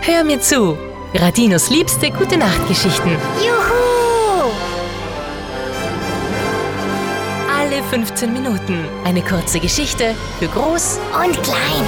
Hör mir zu. Radinos liebste Gute-Nacht-Geschichten. Juhu! Alle 15 Minuten eine kurze Geschichte für Groß Und klein.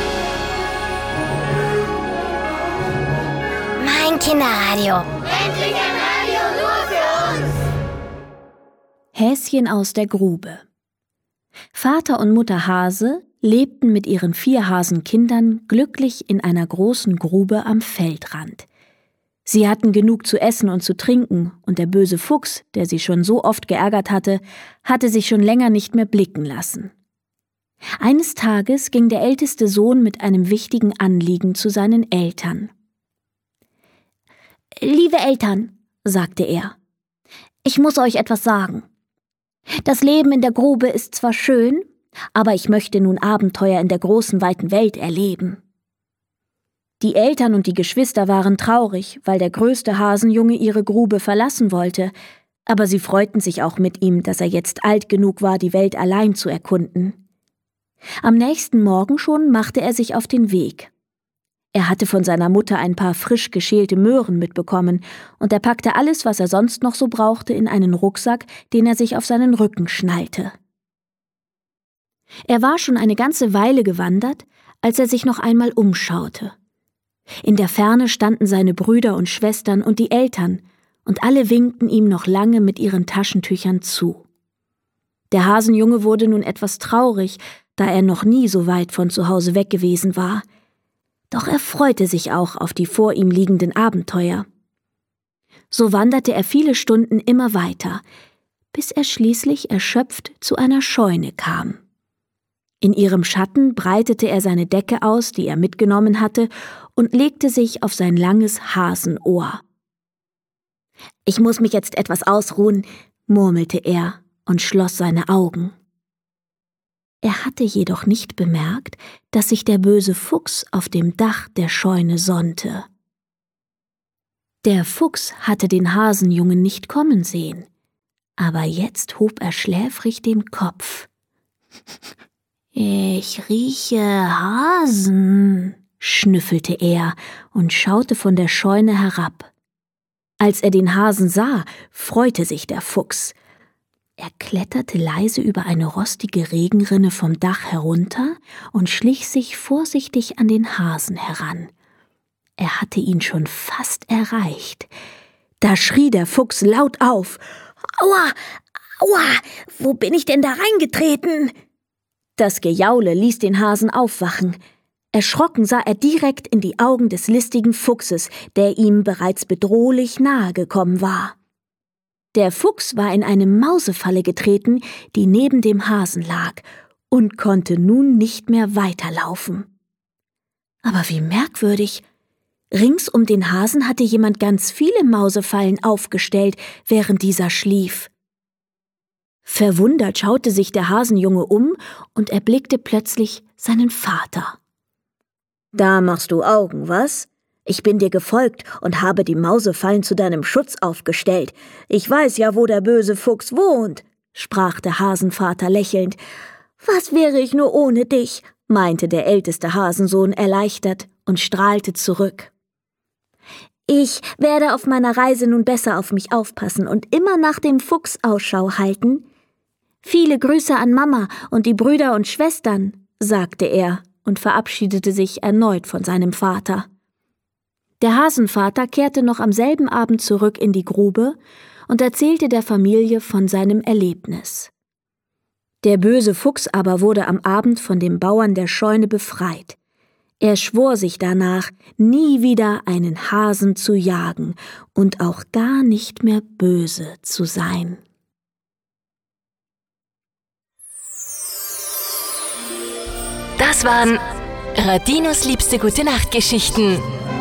Mein Kinderradio. Endlich ein Radio nur für uns! Häschen aus der Grube. Vater und Mutter Hase lebten mit ihren 4 Hasenkindern glücklich in einer großen Grube am Feldrand. Sie hatten genug zu essen und zu trinken, und der böse Fuchs, der sie schon so oft geärgert hatte, hatte sich schon länger nicht mehr blicken lassen. Eines Tages ging der älteste Sohn mit einem wichtigen Anliegen zu seinen Eltern. »Liebe Eltern«, sagte er, »ich muss euch etwas sagen. Das Leben in der Grube ist zwar schön, aber ich möchte nun Abenteuer in der großen, weiten Welt erleben.« Die Eltern und die Geschwister waren traurig, weil der größte Hasenjunge ihre Grube verlassen wollte, aber sie freuten sich auch mit ihm, dass er jetzt alt genug war, die Welt allein zu erkunden. Am nächsten Morgen schon machte er sich auf den Weg. Er hatte von seiner Mutter ein paar frisch geschälte Möhren mitbekommen, und er packte alles, was er sonst noch so brauchte, in einen Rucksack, den er sich auf seinen Rücken schnallte. Er war schon eine ganze Weile gewandert, als er sich noch einmal umschaute. In der Ferne standen seine Brüder und Schwestern und die Eltern, und alle winkten ihm noch lange mit ihren Taschentüchern zu. Der Hasenjunge wurde nun etwas traurig, da er noch nie so weit von zu Hause weg gewesen war. Doch er freute sich auch auf die vor ihm liegenden Abenteuer. So wanderte er viele Stunden immer weiter, bis er schließlich erschöpft zu einer Scheune kam. In ihrem Schatten breitete er seine Decke aus, die er mitgenommen hatte, und legte sich auf sein langes Hasenohr. »Ich muss mich jetzt etwas ausruhen«, murmelte er und schloss seine Augen. Er hatte jedoch nicht bemerkt, dass sich der böse Fuchs auf dem Dach der Scheune sonnte. Der Fuchs hatte den Hasenjungen nicht kommen sehen, aber jetzt hob er schläfrig den Kopf. »Ich rieche Hasen«, schnüffelte er und schaute von der Scheune herab. Als er den Hasen sah, freute sich der Fuchs. Er kletterte leise über eine rostige Regenrinne vom Dach herunter und schlich sich vorsichtig an den Hasen heran. Er hatte ihn schon fast erreicht. Da schrie der Fuchs laut auf. »Aua, aua, wo bin ich denn da reingetreten?« Das Gejaule ließ den Hasen aufwachen. Erschrocken sah er direkt in die Augen des listigen Fuchses, der ihm bereits bedrohlich nahe gekommen war. Der Fuchs war in eine Mausefalle getreten, die neben dem Hasen lag, und konnte nun nicht mehr weiterlaufen. Aber wie merkwürdig! Rings um den Hasen hatte jemand ganz viele Mausefallen aufgestellt, während dieser schlief. Verwundert schaute sich der Hasenjunge um und erblickte plötzlich seinen Vater. »Da machst du Augen, was? Ich bin dir gefolgt und habe die Mausefallen zu deinem Schutz aufgestellt. Ich weiß ja, wo der böse Fuchs wohnt«, sprach der Hasenvater lächelnd. »Was wäre ich nur ohne dich«, meinte der älteste Hasensohn erleichtert und strahlte zurück. »Ich werde auf meiner Reise nun besser auf mich aufpassen und immer nach dem Fuchs Ausschau halten. Viele Grüße an Mama und die Brüder und Schwestern«, sagte er und verabschiedete sich erneut von seinem Vater. Der Hasenvater kehrte noch am selben Abend zurück in die Grube und erzählte der Familie von seinem Erlebnis. Der böse Fuchs aber wurde am Abend von dem Bauern der Scheune befreit. Er schwor sich danach, nie wieder einen Hasen zu jagen und auch gar nicht mehr böse zu sein. Das waren Radinos liebste Gute-Nacht-Geschichten.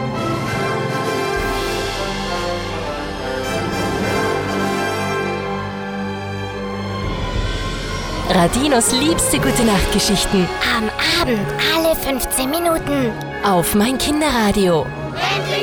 Radinos liebste Gute-Nacht-Geschichten. Am Abend alle 15 Minuten. Auf mein Kinderradio. Endlich